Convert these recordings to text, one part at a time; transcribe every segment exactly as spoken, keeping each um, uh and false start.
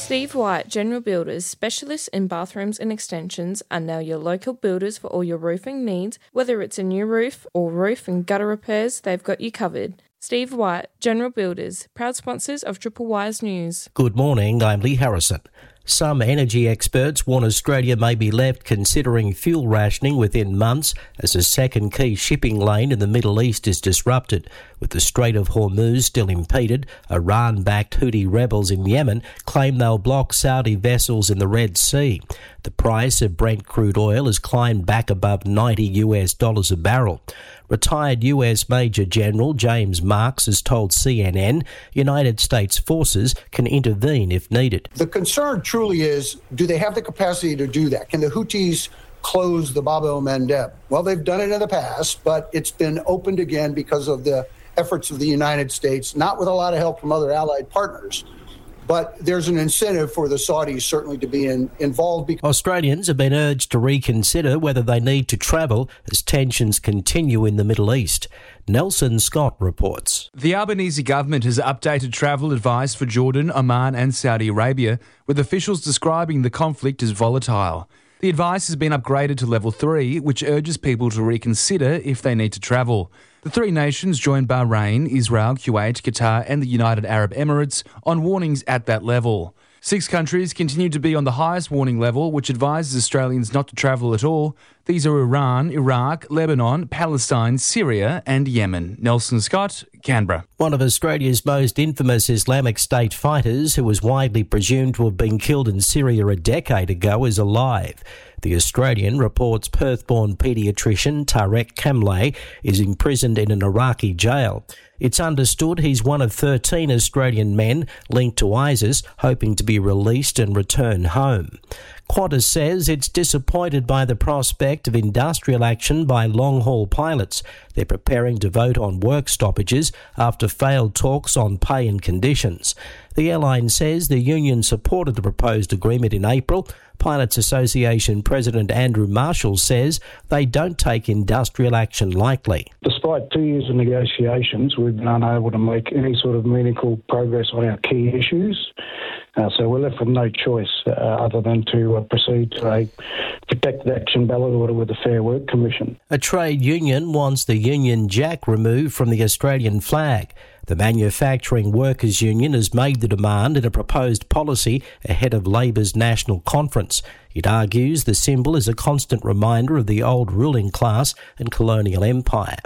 Steve White General Builders, specialists in bathrooms and extensions, are now your local builders for all your roofing needs. Whether it's a new roof or roof and gutter repairs, they've got you covered. Steve White General Builders, proud sponsors of Triple Wise News. Good morning, I'm Lee Harrison. Some energy experts warn Australia may be left considering fuel rationing within months as a second key shipping lane in the Middle East is disrupted. With the Strait of Hormuz still impeded, Iran-backed Houthi rebels in Yemen claim they'll block Saudi vessels in the Red Sea. The price of Brent crude oil has climbed back above ninety US dollars a barrel. Retired U S Major General James Marks has told C N N United States forces can intervene if needed. The concern truly is, do they have the capacity to do that? Can the Houthis close the Bab el-Mandeb? Well, they've done it in the past, but it's been opened again because of the efforts of the United States, not with a lot of help from other allied partners. But there's an incentive for the Saudis certainly to be in, involved. Because Australians have been urged to reconsider whether they need to travel as tensions continue in the Middle East. Nelson Scott reports. The Albanese government has updated travel advice for Jordan, Oman and Saudi Arabia, with officials describing the conflict as volatile. The advice has been upgraded to level three, which urges people to reconsider if they need to travel. The three nations joined Bahrain, Israel, Kuwait, Qatar and the United Arab Emirates on warnings at that level. Six countries continue to be on the highest warning level, which advises Australians not to travel at all. These are Iran, Iraq, Lebanon, Palestine, Syria and Yemen. Nelson Scott, Canberra. One of Australia's most infamous Islamic State fighters, who was widely presumed to have been killed in Syria a decade ago, is alive. The Australian reports Perth-born paediatrician Tarek Kamlay is imprisoned in an Iraqi jail. It's understood he's one of thirteen Australian men linked to ISIS, hoping to be released and return home. Qantas says it's disappointed by the prospect of industrial action by long-haul pilots. They're preparing to vote on work stoppages after failed talks on pay and conditions. The airline says the union supported the proposed agreement in April. Pilots Association President Andrew Marshall says they don't take industrial action lightly. Despite two years of negotiations, we've been unable to make any sort of meaningful progress on our key issues. Uh, so we're left with no choice uh, other than to uh, proceed to a protected action ballot order with the Fair Work Commission. A trade union wants the Union Jack removed from the Australian flag. The Manufacturing Workers Union has made the demand in a proposed policy ahead of Labor's national conference. It argues the symbol is a constant reminder of the old ruling class and colonial empire.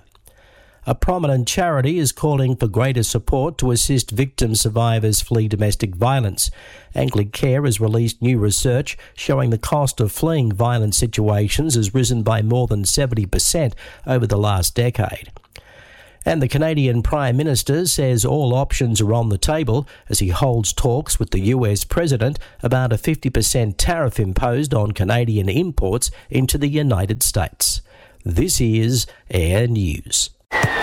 A prominent charity is calling for greater support to assist victim survivors flee domestic violence. Anglicare has released new research showing the cost of fleeing violent situations has risen by more than seventy percent over the last decade. And the Canadian Prime Minister says all options are on the table as he holds talks with the U S President about a fifty percent tariff imposed on Canadian imports into the United States. This is Air News.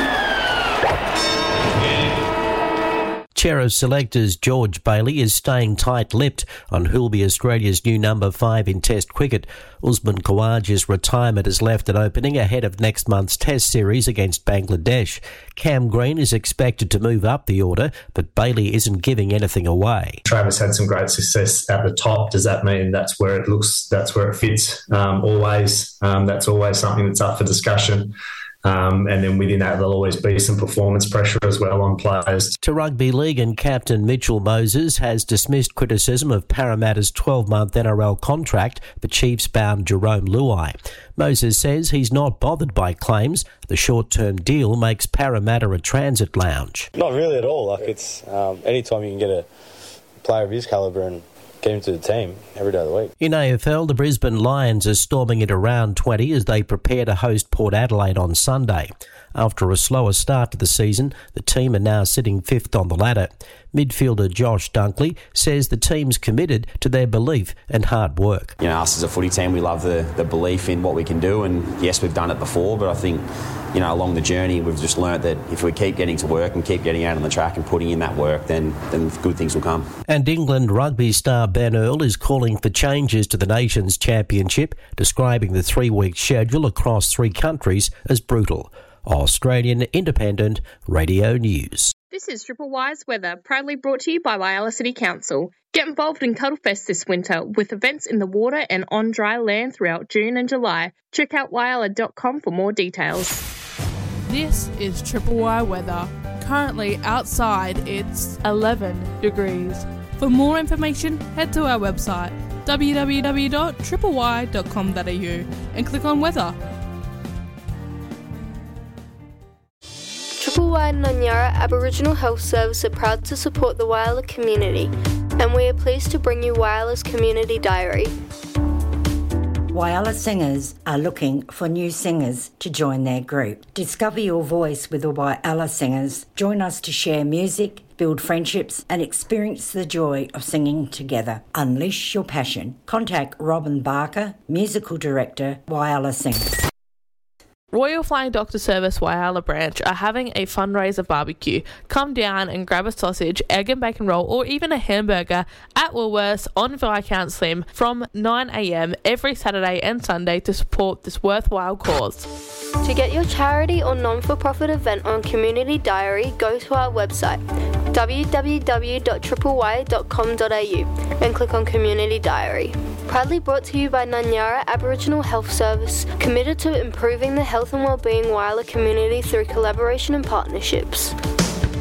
Chair of Selectors George Bailey is staying tight-lipped on who'll be Australia's new number five in Test cricket. Usman Khawaja's retirement has left an opening ahead of next month's Test series against Bangladesh. Cam Green is expected to move up the order, but Bailey isn't giving anything away. Travis had some great success at the top. Does that mean that's where it looks, that's where it fits? Um, always. Um, that's always something that's up for discussion. Um, and then within that, there'll always be some performance pressure as well on players. To Rugby League, and captain Mitchell Moses has dismissed criticism of Parramatta's twelve-month N R L contract for Chiefs-bound Jerome Luai. Moses says he's not bothered by claims the short-term deal makes Parramatta a transit lounge. Not really at all. Like it's um, anytime you can get a player of his calibre and get him to the team every day of the week. In A F L, the Brisbane Lions are storming into round twenty as they prepare to host Port Adelaide on Sunday. After a slower start to the season, the team are now sitting fifth on the ladder. Midfielder Josh Dunkley says the team's committed to their belief and hard work. You know, us as a footy team, we love the, the belief in what we can do, and yes, we've done it before, but I think, you know, along the journey, we've just learnt that if we keep getting to work and keep getting out on the track and putting in that work, then, then good things will come. And England rugby star Ben Earl is calling for changes to the Nations Championship, describing the three-week schedule across three countries as brutal. Australian Independent Radio News. This is Triple Y's weather, proudly brought to you by Whyalla City Council. Get involved in Cuddlefest this winter with events in the water and on dry land throughout June and July. Check out whyalla dot com for more details. This is Triple Y weather. Currently outside it's eleven degrees. For more information, head to our website w w w dot triple y dot com dot a u and click on weather. Triple Y Nanyara Aboriginal Health Service are proud to support the Whyalla community, and we are pleased to bring you Whyalla's Community Diary. Whyalla singers are looking for new singers to join their group. Discover your voice with the Whyalla singers. Join us to share music, build friendships and experience the joy of singing together. Unleash your passion. Contact Robin Barker, Musical Director, Whyalla Singers. Royal Flying Doctor Service Whyalla branch are having a fundraiser barbecue. Come down and grab a sausage, egg and bacon roll or even a hamburger at Woolworths on Viscount Slim from nine a m every Saturday and Sunday to support this worthwhile cause. To get your charity or non-for-profit event on Community Diary, go to our website w w w dot triple y dot com dot a u and click on Community Diary. Proudly brought to you by Nanyara Aboriginal Health Service, committed to improving the health and wellbeing Whyalla community through collaboration and partnerships.